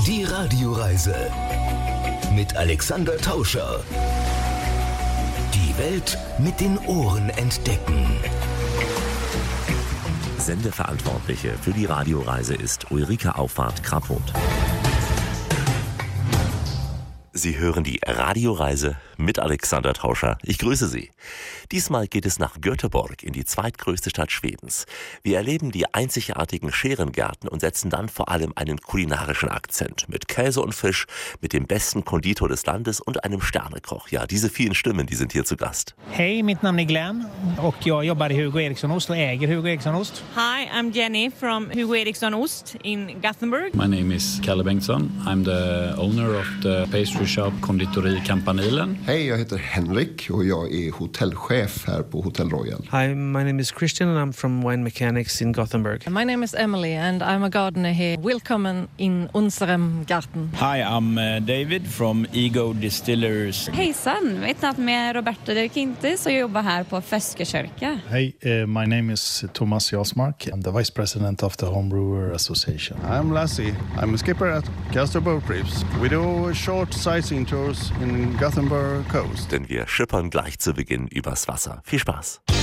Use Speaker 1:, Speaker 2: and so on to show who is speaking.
Speaker 1: Die Radioreise mit Alexander Tauscher. Die Welt mit den Ohren entdecken.
Speaker 2: Sendeverantwortliche für die Radioreise ist Ulrike Auffahrt-Kraphoth. Sie hören die Radioreise mit Alexander Tauscher. Ich grüße Sie. Diesmal geht es nach Göteborg, in die zweitgrößte Stadt Schwedens. Wir erleben die einzigartigen Scherengärten und setzen dann vor allem einen kulinarischen Akzent. Mit Käse und Fisch, mit dem besten Konditor des Landes und einem Sternekoch. Ja, diese vielen Stimmen, die sind hier zu Gast.
Speaker 3: Hej, mitt namn är Glenn och jag jobbar i Hugo Eriksson Ost och äger Hugo Eriksson Ost.
Speaker 4: Hi, I'm Jenny from Hugo Eriksson Ost in Gothenburg.
Speaker 5: My name is Kalle Bengtsson. I'm the owner of the pastry shop Konditori Campanilen.
Speaker 6: Hej, jag heter Henrik och jag är hotellchef här på Hotel Royal.
Speaker 7: Hi, my name is Christian and I'm from Wine Mechanics in Gothenburg.
Speaker 8: My name is Emily and I'm a gardener here. Willkommen in unserem Garten.
Speaker 9: Hi, I'm David from Ego Distillers.
Speaker 4: Hejsan, mitt namn är Roberto Del Quintes och jag jobbar här på Feskekörka.
Speaker 10: Hey, my name is Thomas Jasmark. I'm the vice president of the Home Brewer Association.
Speaker 11: I'm Lassie. I'm a skipper at Castor Boat Trips. We do short sightseeing tours in Gothenburg coast.
Speaker 2: Denn wir schippern gleich zu Beginn übers Wasser. Viel Spaß.